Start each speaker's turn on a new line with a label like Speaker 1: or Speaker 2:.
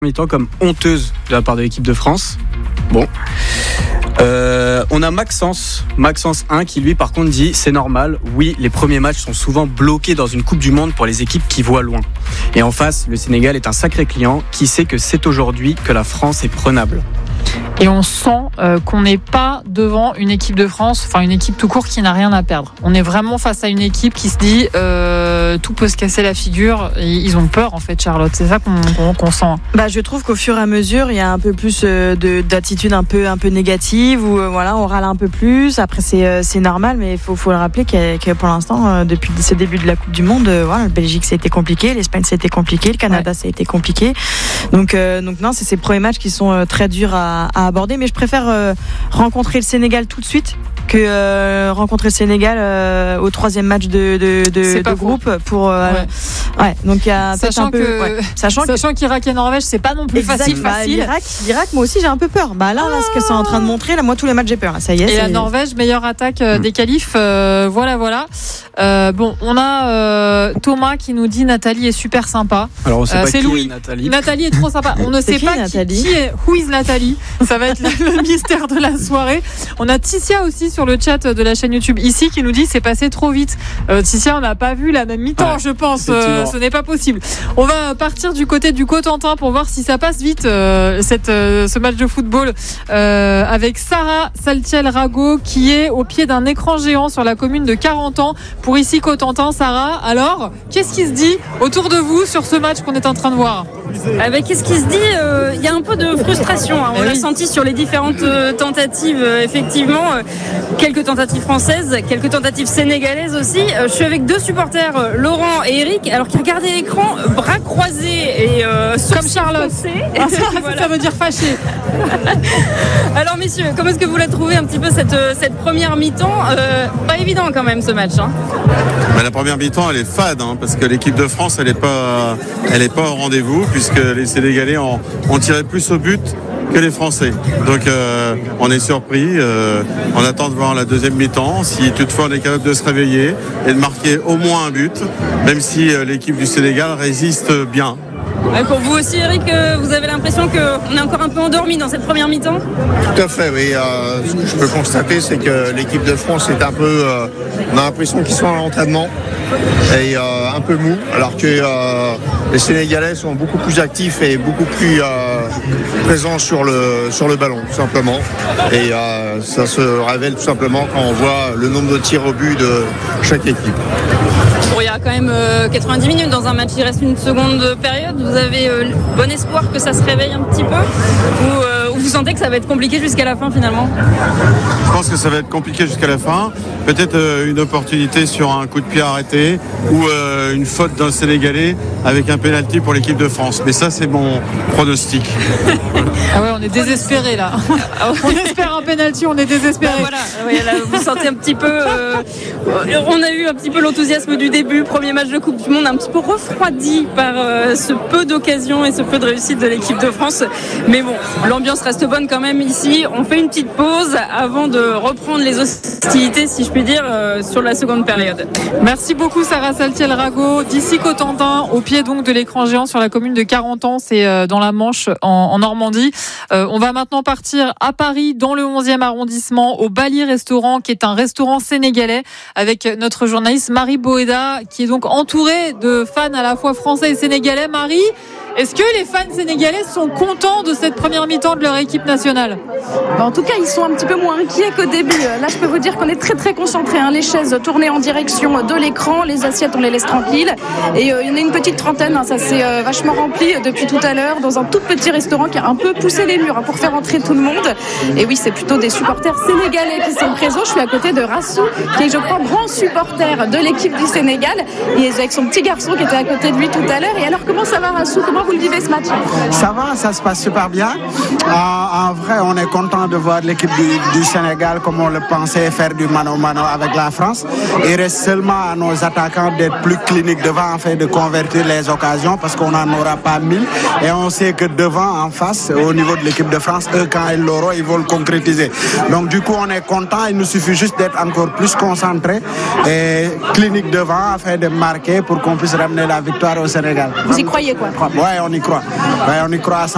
Speaker 1: mi-temps comme honteuse de la part de l'équipe de France. Bon. On a Maxence 1 qui lui par contre dit c'est normal, oui les premiers matchs sont souvent bloqués dans une Coupe du Monde pour les équipes qui voient loin. Et en face, le Sénégal est un sacré client qui sait que c'est aujourd'hui que la France est prenable.
Speaker 2: Et on sent qu'on n'est pas devant une équipe de France, enfin une équipe tout court qui n'a rien à perdre. On est vraiment face à une équipe qui se dit tout peut se casser la figure. Et ils ont peur en fait, Charlotte. C'est ça qu'on sent.
Speaker 3: Je trouve qu'au fur et à mesure, il y a un peu plus d'attitude un peu négative où voilà, on râle un peu plus. Après c'est normal, mais il faut le rappeler que pour l'instant, depuis ce début de la Coupe du Monde, voilà, la Belgique ça a été compliqué, l'Espagne ça a été compliqué, le Canada ça a été compliqué. Donc non, c'est ces premiers matchs qui sont très durs à aborder, mais je préfère rencontrer le Sénégal tout de suite que rencontrer le Sénégal au troisième match de groupe pour donc il y a
Speaker 2: sachant qu'Irak et Norvège c'est pas non plus facile.
Speaker 3: L'Irak moi aussi j'ai un peu peur. Là ce que c'est en train de montrer, là moi tous les matchs j'ai peur. Ça y est.
Speaker 2: Et la Norvège meilleure attaque des qualifs. Voilà. On a Thomas qui nous dit Nathalie est super sympa.
Speaker 1: Alors on sait pas
Speaker 2: c'est
Speaker 1: qui
Speaker 2: Louis.
Speaker 1: est Nathalie.
Speaker 2: Nathalie est trop sympa. On ne sait pas qui est Who is Nathalie. Ça va être le mystère de la soirée. On a Ticia aussi sur le chat de la chaîne YouTube ici qui nous dit c'est passé trop vite. Ticia, on n'a pas vu la même mi-temps, je pense. Ce n'est pas possible. On va partir du côté du Cotentin pour voir si ça passe vite ce match de football avec Sarah Saltiel-Rago qui est au pied d'un écran géant sur la commune de 40 ans pour ici Cotentin. Sarah, alors qu'est-ce qui se dit autour de vous sur ce match qu'on est en train de voir?
Speaker 4: Qu'est-ce qui se dit? Il y a un peu de frustration. On l'a senti sur les différentes tentatives. Effectivement, quelques tentatives françaises, quelques tentatives sénégalaises aussi. Je suis avec deux supporters, Laurent et Eric, alors qui regardent l'écran, bras croisés et
Speaker 2: comme Charlotte. Ça veut dire fâché.
Speaker 4: Alors messieurs, comment est-ce que vous la trouvez un petit peu cette première mi-temps? Pas évident quand même ce match.
Speaker 5: La première mi-temps elle est fade parce que l'équipe de France elle est pas au rendez-vous puisque les Sénégalais ont tiré plus au but que les Français. Donc on est surpris. On attend de voir la deuxième mi-temps si toutefois on est capable de se réveiller et de marquer au moins un but, même si l'équipe du Sénégal résiste bien.
Speaker 4: Pour vous aussi, Eric, vous avez l'impression qu'on est encore un peu endormi dans cette première mi-temps?
Speaker 6: Tout à fait, oui. Ce que je peux constater, c'est que l'équipe de France est un peu... on a l'impression qu'ils sont à l'entraînement et un peu mou, alors que les Sénégalais sont beaucoup plus actifs et beaucoup plus présents sur le ballon, tout simplement. Et ça se révèle tout simplement quand on voit le nombre de tirs au but de chaque équipe.
Speaker 4: Il y a quand même 90 minutes dans un match, il reste une seconde période. Vous avez bon espoir que ça se réveille un petit peu ou vous sentez que ça va être compliqué jusqu'à la fin finalement?
Speaker 5: Je pense que ça va être compliqué jusqu'à la fin. Peut-être une opportunité sur un coup de pied arrêté ou une faute d'un Sénégalais avec un pénalty pour l'équipe de France. Mais ça, c'est mon pronostic.
Speaker 2: On est désespérés là. On espère un pénalty, on est désespérés.
Speaker 4: Là, vous sentez un petit peu... on a eu un petit peu l'enthousiasme du début. Premier match de Coupe du Monde un petit peu refroidi par ce peu d'occasions et ce peu de réussite de l'équipe de France. Mais bon, l'ambiance reste bonne quand même ici. On fait une petite pause avant de reprendre les hostilités, si je puis dire, sur la seconde période.
Speaker 2: Merci beaucoup Sarah Saltiel-Rago d'ici Cotentin, au pied donc de l'écran géant sur la commune de 40 ans, c'est dans la Manche en Normandie. On va maintenant partir à Paris dans le 11e arrondissement au Bali Restaurant qui est un restaurant sénégalais avec notre journaliste Marie Boéda qui est donc entourée de fans à la fois français et sénégalais. Marie, est-ce que les fans sénégalais sont contents de cette première mi-temps de leur équipe nationale?
Speaker 7: En tout cas, ils sont un petit peu moins inquiets qu'au début. Là, je peux vous dire qu'on est très très concentrés. Les chaises tournées en direction de l'écran, les assiettes, on les laisse tranquilles. Et il y en a une petite trentaine, ça s'est vachement rempli depuis tout à l'heure dans un tout petit restaurant qui a un peu poussé les murs pour faire entrer tout le monde. Et oui, c'est plutôt des supporters sénégalais qui sont présents. Je suis à côté de Rassou, qui est, je crois, grand supporter de l'équipe du Sénégal. Et avec son petit garçon qui était à côté de lui tout à l'heure. Et alors, comment ça va, Rassou? Comment vous le vivez ce match?
Speaker 8: Ça va, ça se passe super bien. En vrai, on est content de voir l'équipe du Sénégal, comme on le pensait, faire du mano-mano avec la France. Il reste seulement à nos attaquants d'être plus cliniques devant, afin de convertir les occasions, parce qu'on n'en aura pas 1000. Et on sait que devant, en face, au niveau de l'équipe de France, eux, quand ils l'auront, ils vont le concrétiser. Donc du coup, on est content. Il nous suffit juste d'être encore plus concentrés et cliniques devant, afin de marquer pour qu'on puisse ramener la victoire au Sénégal.
Speaker 7: Vous y croyez, quoi?
Speaker 8: Ouais, on y croit. Ouais, on y croit à 100%.